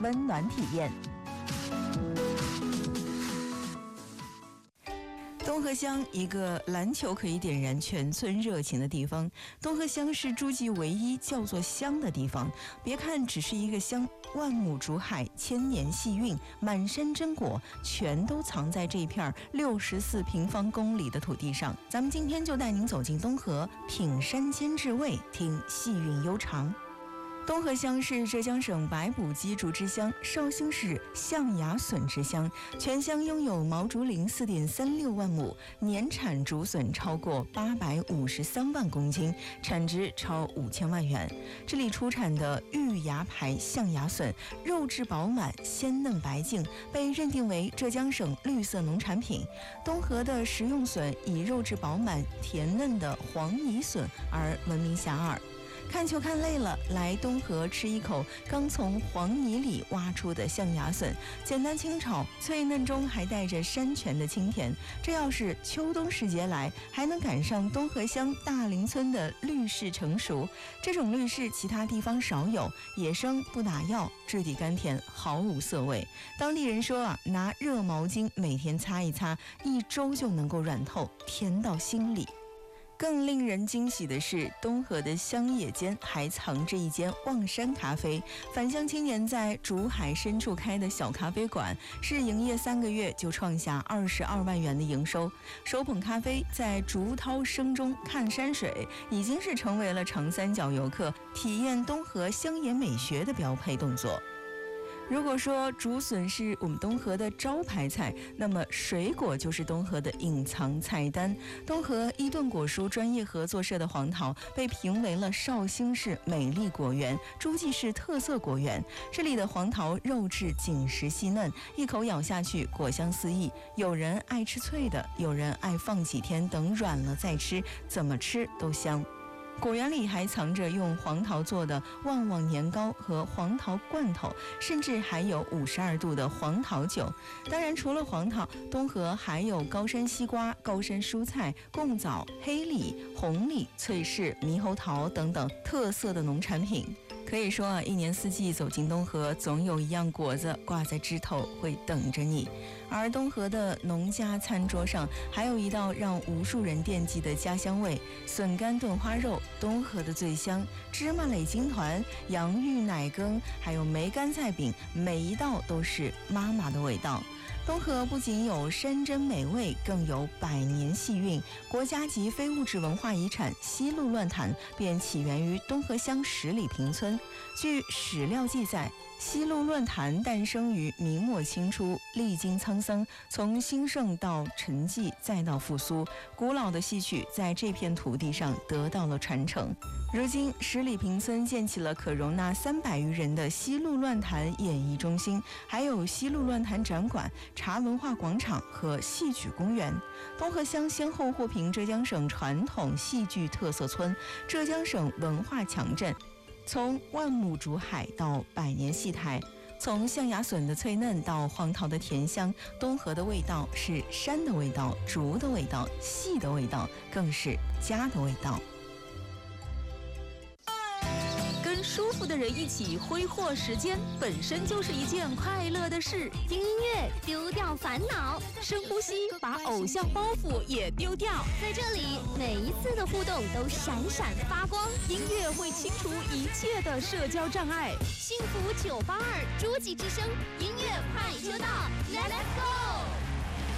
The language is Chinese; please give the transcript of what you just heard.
温暖体验。东河乡，一个篮球可以点燃全村热情的地方。东河乡是诸暨唯一叫做乡的地方。别看只是一个乡，万亩竹海，千年细韵，满山真果，全都藏在这片64平方公里的土地上。咱们今天就带您走进东河，品山间至味，听细韵悠长。东河乡是浙江省白卜鸡竹之乡，绍兴市象牙笋之乡，全乡拥有毛竹林4.36万亩，年产竹笋超过853万公斤，产值超5000万元。这里出产的玉芽牌象牙笋，肉质饱满，鲜嫩白净，被认定为浙江省绿色农产品。东河的食用笋以肉质饱满、甜嫩的黄泥笋而闻名遐迩。看球看累了，来东河吃一口刚从黄泥里挖出的象牙笋，简单清炒，脆嫩中还带着山泉的清甜。这要是秋冬时节来，还能赶上东河乡大林村的绿柿成熟。这种绿柿其他地方少有，野生不打药，质地甘甜，毫无涩味。当地人说拿热毛巾每天擦一擦，1周就能够软透，甜到心里。更令人惊喜的是，东河的乡野间还藏着一间望山咖啡。返乡青年在竹海深处开的小咖啡馆，是营业3个月就创下22万元的营收。手捧咖啡，在竹涛声中看山水，已经是成为了长三角游客体验东河乡野美学的标配动作。如果说竹笋是我们东河的招牌菜，那么水果就是东河的隐藏菜单。东河伊顿果蔬专业合作社的黄桃被评为了绍兴市美丽果园、诸暨市特色果园。这里的黄桃肉质紧实细嫩，一口咬下去，果香四溢。有人爱吃脆的，有人爱放几天，等软了再吃，怎么吃都香。果园里还藏着用黄桃做的旺旺年糕和黄桃罐头，甚至还有52度的黄桃酒。当然，除了黄桃，东河还有高山西瓜、高山蔬菜、贡枣、黑李、红李、脆柿、猕猴桃等等特色的农产品。可以说一年四季走进东河，总有一样果子挂在枝头会等着你。而东河的农家餐桌上还有一道让无数人惦记的家乡味——笋干炖花肉，东河的最香，芝麻垒金团、洋芋奶羹，还有梅干菜饼，每一道都是妈妈的味道。东河不仅有山珍美味，更有百年细韵。国家级非物质文化遗产西路乱潭便起源于东河乡10里坪村。据史料记载，西路乱潭诞生于明末清初，历经沧桑，从兴盛到沉寂，再到复苏，古老的戏曲在这片土地上得到了传承。如今10里坪村建起了可容纳300余人的西路乱潭演艺中心，还有西路乱潭展馆、茶文化广场和戏曲公园。东河乡先后获评浙江省传统戏剧特色村、浙江省文化强镇。从万亩竹海到百年戏台，从象牙笋的脆嫩到黄桃的甜香，东河的味道是山的味道、竹的味道、戏的味道，更是家的味道。 跟舒服的人一起挥霍时间，本身就是一件快乐的事。 听音乐，丢掉烦恼； 深呼吸，把偶像包袱也丢掉。 在这里，每一次的互动都闪闪发光。 音乐会清除一切的社交障碍。 幸福982，诸暨之声音乐派